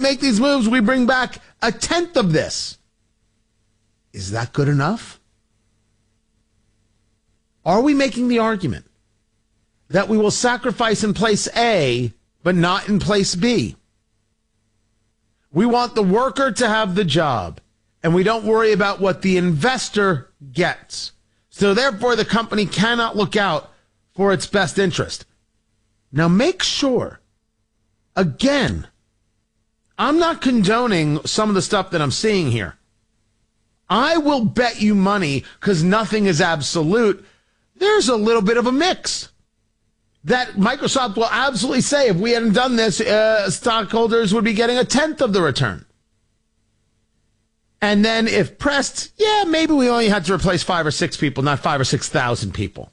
make these moves, we bring back a tenth of this. Is that good enough? Are we making the argument that we will sacrifice in place A, but not in place B? We want the worker to have the job, and we don't worry about what the investor gets. So therefore, the company cannot look out for its best interest. Now make sure, again, I'm not condoning some of the stuff that I'm seeing here. I will bet you money, because nothing is absolute, there's a little bit of a mix that Microsoft will absolutely say, if we hadn't done this, stockholders would be getting a tenth of the return. And then if pressed, yeah, maybe we only had to replace 5 or 6 people, not 5 or 6,000 people.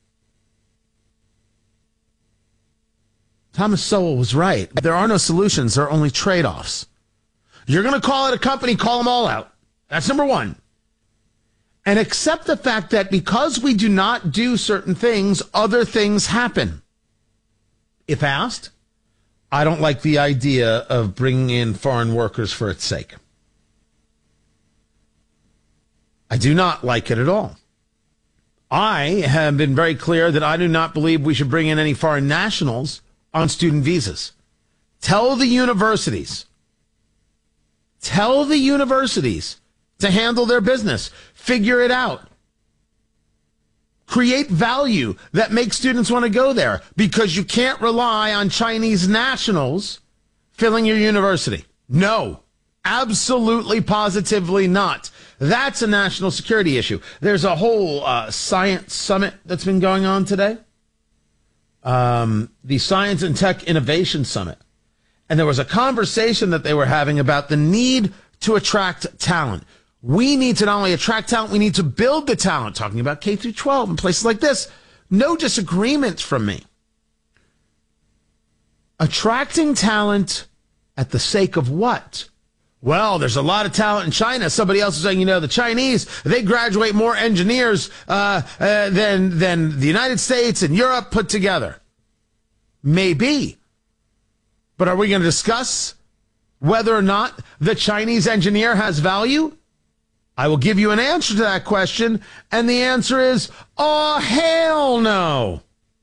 Thomas Sowell was right. There are no solutions. There are only trade-offs. You're going to call it a company, call them all out. That's number one. And accept the fact that because we do not do certain things, other things happen. If asked, I don't like the idea of bringing in foreign workers for its sake. I do not like it at all. I have been very clear that I do not believe we should bring in any foreign nationals on student visas. Tell the universities to handle their business. Figure it out. Create value that makes students want to go there, because you can't rely on Chinese nationals filling your university. No, absolutely, positively not. That's a national security issue. There's a whole science summit that's been going on today. The Science and Tech Innovation Summit. And there was a conversation that they were having about the need to attract talent. We need to not only attract talent, we need to build the talent. Talking about K through 12 and places like this. No disagreement from me. Attracting talent at the sake of what? Well, there's a lot of talent in China. Somebody else is saying, the Chinese, they graduate more engineers than the United States and Europe put together. Maybe. But are we going to discuss whether or not the Chinese engineer has value? I will give you an answer to that question, and the answer is, oh, hell no.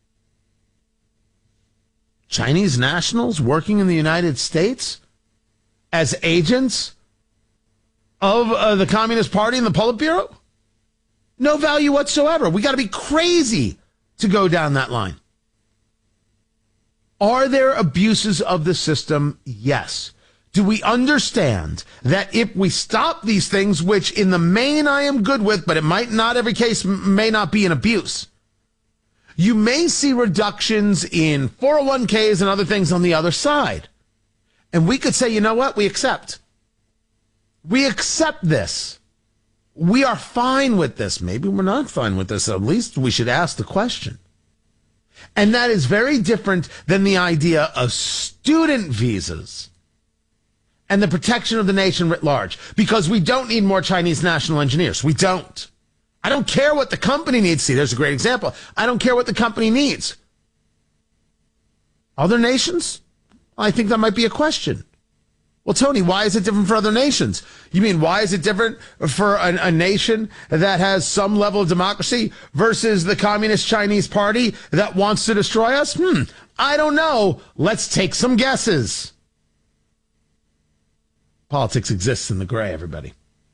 Chinese nationals working in the United States as agents of the Communist Party and the Politburo? No value whatsoever. We got to be crazy to go down that line. Are there abuses of the system? Yes. Do we understand that if we stop these things, which in the main I am good with, but it might not, every case may not be an abuse, you may see reductions in 401ks and other things on the other side. And we could say, you know what? We accept. We accept this. We are fine with this. Maybe we're not fine with this. At least we should ask the question. And that is very different than the idea of student visas and the protection of the nation writ large, because we don't need more Chinese national engineers. We don't. I don't care what the company needs. See, there's a great example. I don't care what the company needs. Other nations? I think that might be a question. Well, Tony, why is it different for other nations? You mean, why is it different for a nation that has some level of democracy versus the Communist Chinese Party that wants to destroy us? I don't know. Let's take some guesses. Politics exists in the gray, everybody.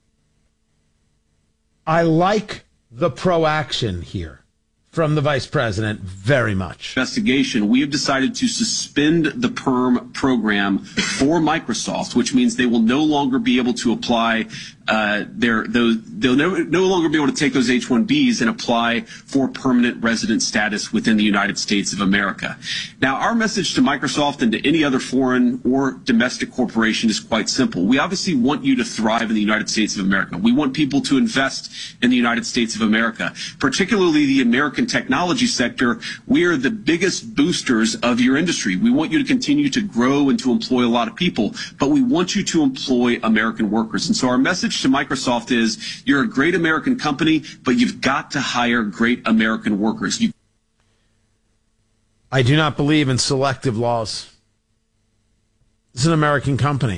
I like the proaction here from the vice president very much. Investigation, we have decided to suspend the PERM program for Microsoft, which means they will no longer be able to apply they'll no longer be able to take those H-1Bs and apply for permanent resident status within the United States of America. Now, our message to Microsoft and to any other foreign or domestic corporation is quite simple. We obviously want you to thrive in the United States of America. We want people to invest in the United States of America, particularly the American technology sector. We are the biggest boosters of your industry. We want you to continue to grow and to employ a lot of people, but we want you to employ American workers. And so our message to Microsoft is, you're a great American company, but you've got to hire great American workers. I do not believe in selective laws. It's an American company.